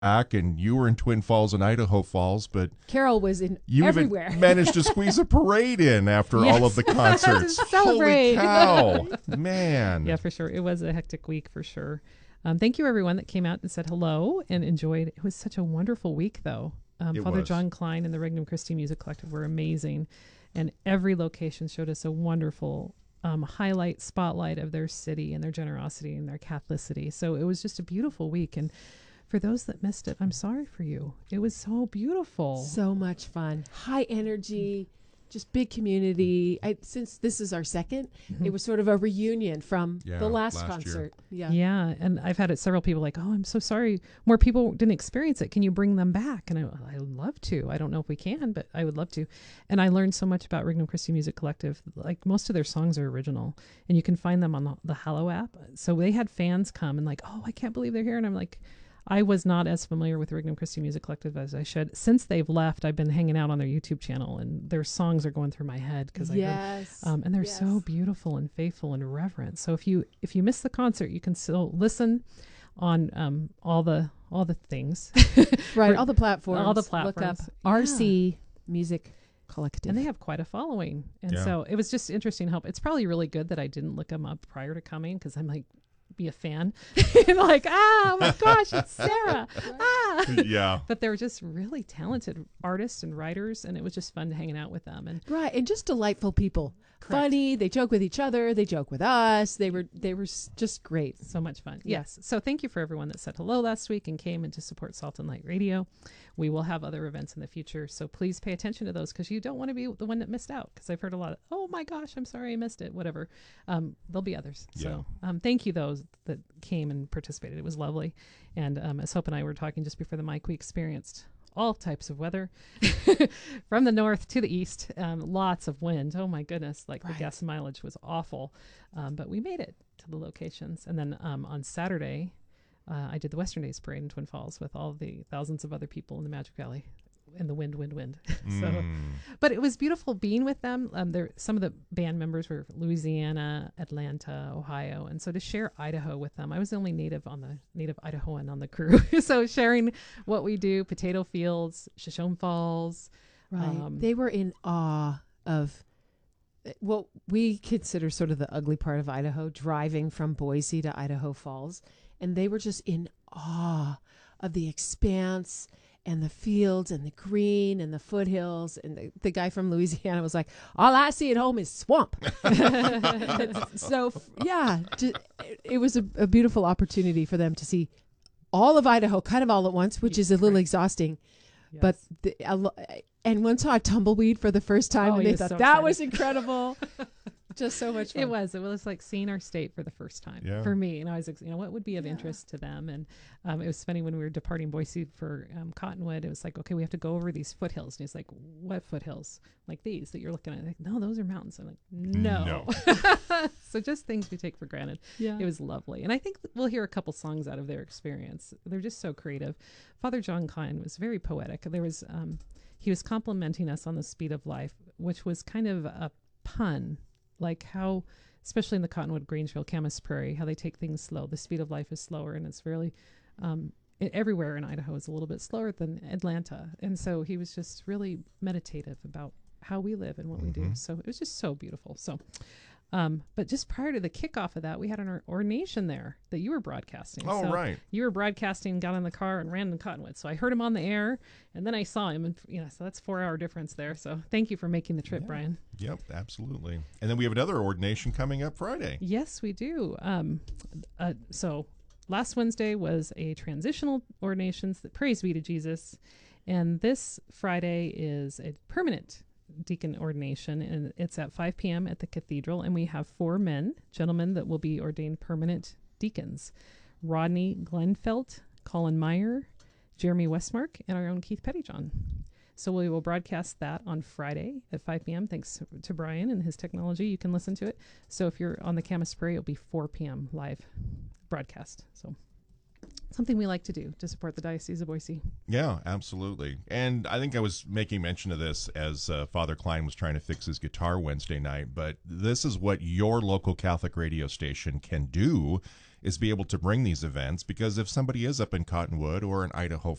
back, and you were in Twin Falls and Idaho Falls, but Carol was in you everywhere. even managed to squeeze a parade in after all of the concerts. To celebrate. Holy cow, man! Yeah, for sure. It was a hectic week for sure. Thank you, everyone that came out and said hello and enjoyed. It was such a wonderful week, though. Father was. John Klein and the Regnum Christi Music Collective were amazing, and every location showed us a wonderful spotlight of their city and their generosity and their Catholicity. So it was just a beautiful week, and for those that missed it, I'm sorry for you. It was so beautiful. So much fun. High energy, just big community. Since this is our second, it was sort of a reunion from the last concert. Yeah, and I've had several people like, oh, I'm so sorry. More people didn't experience it. Can you bring them back? And I would love to. I don't know if we can, but I would love to. And I learned so much about Regnum Christi Music Collective. Like, most of their songs are original, and you can find them on the Hallow app. So they had fans come and like, oh, I can't believe they're here. And I'm like, I was not as familiar with Regnum Christi Music Collective as I should. Since they've left, I've been hanging out on their YouTube channel, and their songs are going through my head because and they're so beautiful and faithful and reverent. So if you miss the concert, you can still listen on all the things, right? All the platforms. Look up RC Music Collective, and they have quite a following. And so it was just interesting help. It's probably really good that I didn't look them up prior to coming, because I'm like, be a fan like, oh my gosh, it's Sarah. Yeah, but they were just really talented artists and writers, and it was just fun hanging out with them, and just delightful people. Correct. Funny, they joke with each other, they joke with us. They were just great. So much fun. Yes. So thank you for everyone that said hello last week and came in to support Salt and Light Radio. We will have other events in the future, so please pay attention to those, because you don't want to be the one that missed out, because I've heard a lot of, oh my gosh, I'm sorry I missed it, whatever. There'll be others. So thank you those that came and participated. It was lovely. And as Hope and I were talking just before the mic, we experienced all types of weather from the north to the east. Lots of wind. Oh my goodness. The gas mileage was awful. But we made it to the locations. And then on Saturday, I did the Western Days Parade in Twin Falls with all the thousands of other people in the Magic Valley. And the wind. So, but it was beautiful being with them. Some of the band members were Louisiana, Atlanta, Ohio, and so to share Idaho with them, I was the only native Idahoan on the crew. So sharing what we do, potato fields, Shoshone Falls, they were in awe of what we consider sort of the ugly part of Idaho, driving from Boise to Idaho Falls, and they were just in awe of the expanse and the fields and the green and the foothills. And the guy from Louisiana was like, all I see at home is swamp. So, it was a beautiful opportunity for them to see all of Idaho kind of all at once, which is a little exhausting. Yes. But and one saw a tumbleweed for the first time, and they thought that was incredible. Just so much fun. It was like seeing our state for the first time for me. And I was like, what would be of interest to them? And it was funny when we were departing Boise for Cottonwood. It was like, okay, we have to go over these foothills. And he's like, what foothills? Like these that you're looking at? Like, no, those are mountains. I'm like, no. So just things we take for granted. Yeah. It was lovely. And I think we'll hear a couple songs out of their experience. They're just so creative. Father John Klein was very poetic. There was, he was complimenting us on the speed of life, which was kind of a pun. Like how, especially in the Cottonwood, Grangeville, Camas Prairie, how they take things slow. The speed of life is slower, and it's really everywhere in Idaho is a little bit slower than Atlanta. And so he was just really meditative about how we live and what we do. So it was just so beautiful. So, but just prior to the kickoff of that, we had an ordination there that you were broadcasting. Oh, so right. You were broadcasting, got in the car and ran to Cottonwood. So I heard him on the air, and then I saw him, and so that's 4-hour difference there. So thank you for making the trip, Brian. Yep, absolutely. And then we have another ordination coming up Friday. Yes, we do. So last Wednesday was a transitional ordination. Praise be to Jesus. And this Friday is a permanent deacon ordination, and it's at 5 p.m. at the cathedral, and we have 4 gentlemen that will be ordained permanent deacons: Rodney Glenfelt, Colin Meyer, Jeremy Westmark, and our own Keith Pettyjohn. So we will broadcast that on Friday at 5 p.m. Thanks to Brian and his technology. You can listen to it. So if you're on the Camas Prairie, it'll be 4 p.m. live broadcast. So something we like to do to support the Diocese of Boise. Yeah, absolutely. And I think I was making mention of this as Father Klein was trying to fix his guitar Wednesday night, but this is what your local Catholic radio station can do is be able to bring these events, because if somebody is up in Cottonwood or in Idaho